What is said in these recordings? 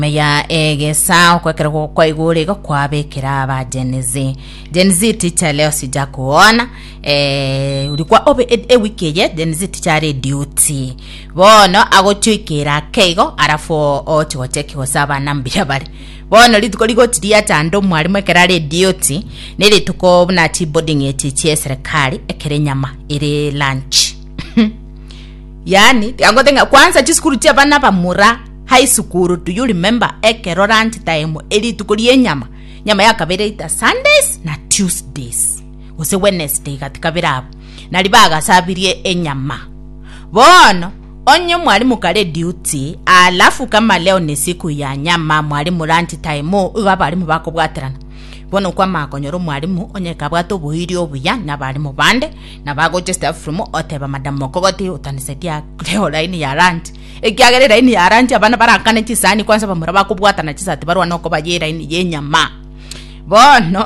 Meya egesa kwekera kwa igure go kwabekera aba Gen Z teacher leo sija kuona ulikuwa obe wiki ye Gen Z teacher duty bono agochwikira keigo arafo otigocheki gosaba nambia bari bono lituko tidia tando mwalimu ekera duty nili tuko na boarding etichie serikali ekere nyama ire lunch yani angotenga kwanza chiskuru tia bana bamura high school. Do you remember ekero lunch time eli tukulie nyama ya kabere ita Sundays na Tuesdays ose Wednesday katika birabu na libaga sabirie enyama bono onye mwalimu kale duty alafu kama leo ni siku ya nyama mwalimu lunch time balimu bako bwaterana bono kwa makonyoro mwalimu onye kabwato buhiri obuya na balimu bande na bago just from oteba madam mokogoti utanisetia leo line ya lunch ekiagere line ya lunch abana barakane chisani kwanza bamura bakubwata na chisati barwa noko bagera line yenyama bono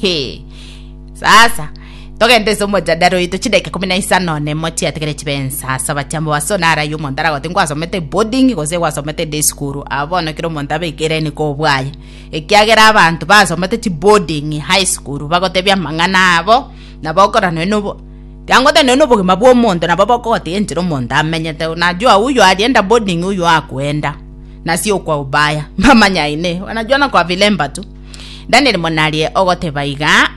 sasa togende somo jadaro ito chideke 15 ne moti ategere chibensa saba chambo wasonara yumo ndara gote ngwasomete boarding goze wasomete day school abono kiro montabe ikereni ko bwaye ekiagera abantu basomete chi boarding high school bagote bya mangana abo nabokora nobo yangote nobo mabwo mondo nababoko gote enjiro monda amenyete unajua huyo alienda boarding huyo akwenda na sio kwa ubaya mama nyaine wanajua na kwa vilemba tu Daniel Monalie ogote baiga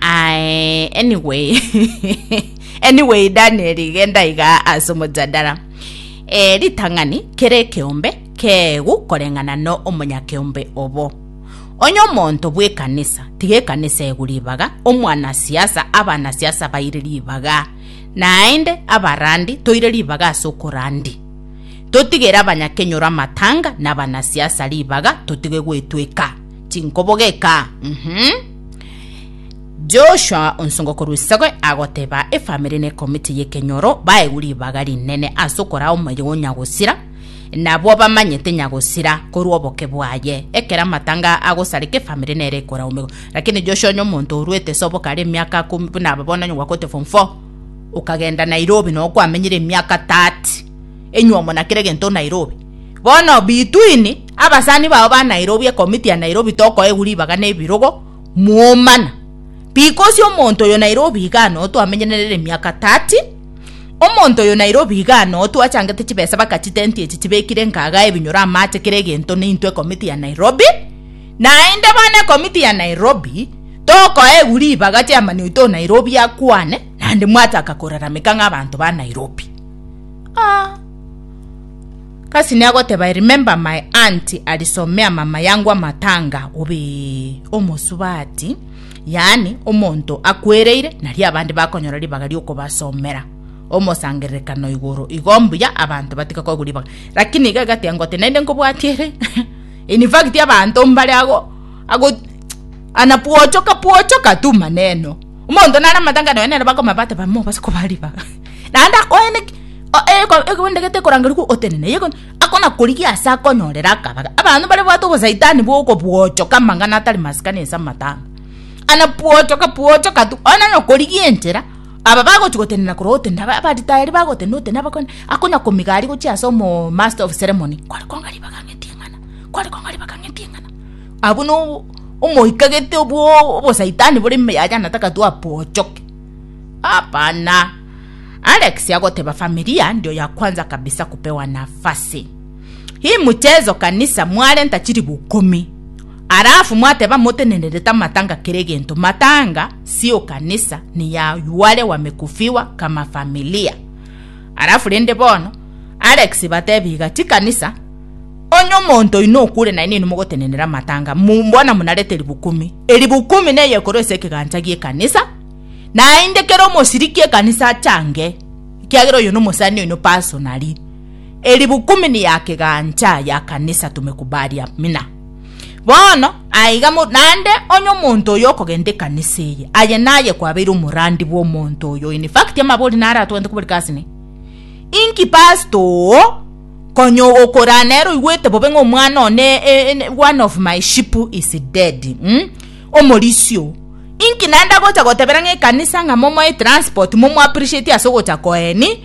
anyway Daniel genda iga asomo jadara litangani kere keombe kegu korengana no omunya keombe obo onyo monto bwe kanisa tige kanisa eguribaga omwana siasa abana siasa bairiribaga naende abarandi toiriribaga sokorandi totigera abanyakenyora matanga nabana siasa libaga totige gwetweka chinkobogeka Joshua onsongo korusagwe agoteba family ne committee yekenyoro baeguri bagari nene asokora omayonya gusira nabo bamanyete nyagusira koruoboke bwaye ekera matanga agosarike family ne rekora umego lakini Joshua nyomonto urwete sobo kare myaka 10 nababona nywa kote form 4 ukagenda Nairobi no kwamenyire myaka 30 enyuomo na kirege nto Nairobi bono bitwini abasani bawo ba Nairobi ya committee ya Nairobi toko eguri bagane ebirogo muomana because omonto yo Nairobi gano to amenyenere myaka 30 omonto yo Nairobi gano to achangete chibesa bakachitenti chibekire nkaga ebinyora mate kirege nto n'intwe committee ya Nairobi na inde bana committee ya Nairobi toko eguri bagache amani to Nairobi ya kwane nande mwataka koraramika abantu ba Nairobi kasi niagote ba remember my auntie alisomea mama yangu matanga obi omosubati yani omonto akwereire nali abandi bakonyora libagari uko basomera omosangerekano igoro igombuya abantu batika ko gulibaga lakini gagati angote nende nkobwatire in fact abantu mbale ago anapuochoka tu maneno omonto nana matanga no nene bako mabate bamo basiko balibaga nanda koene eko ndegete korangariku otenene yego akona kuliki asa konyorera kabaga abantu bale bwato bozaitani bwoko bwochoka mangana atali maskani esa matanga ana puochoka tu ona no kuliki entera aba bago tugotenena kurote ndaba abadi tayari bago tenote nabakona akona komigari ko chiasomo master of ceremony kwali kongali bakangetingana abuno omoikagete obo saitani bole meya nataka tu apochoke hapana. Alex yagoteba familia ndio ya kwanza kabisa kupewa nafasi. Hii mchezo kanisa mwale ntachiri bukumi. Arafu mwateba mote neneleta matanga kiregento. Matanga sio kanisa ni ya wale wamekufiwa kama familia. Arafu lende bono Alex batebi gati kanisa onyo monto inokure na inini mugote nenera matanga. Mbona munalete libukumi. Elibukumi neye korose kiganchagie kanisa. Na indekero mosirikie kanisa change kiagero yono mosani yono personally elibukumi ni yake gancha ya kanisa tumekubalia mina bono aigamo nande onyo monto yoko gende kanisa ye aye naye kwa beru murandi bo monto yo in fact amaboli nara twende kubulikasi ni inki pastor konyo okoranero igwete bobengo mwana one of my sheep is dead omorisio inki nanda gocha gotebera nge kanisa nga momo e transport momo appreciate asogo cha koeni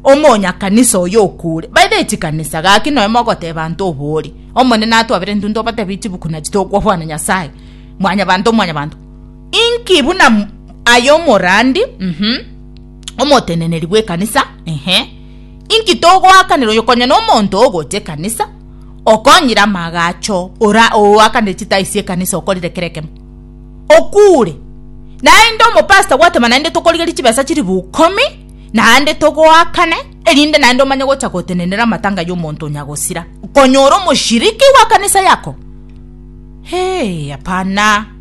omonya kanisa oyo kure baide iti kanisa gaki no emogote bantu obori omone nato abere ndundo bate bichibu kuna jitokwa bwana Nyasaye mwanya bantu inki buna ayo morandi omoteneneri bwe kanisa inki togo akanero yokonya no monto ogote kanisa okonyira magacho ora o akane chitaisie kanisa okorire kerekemo okure naende mo pastor gwatema naende tokorigeri chibesa chiri bukomi naende togo akane erinde naende omanye gocha gotenenera matanga yo monto nyagosira konyoro mushiriki wa kanisa yako. Hey, hapana.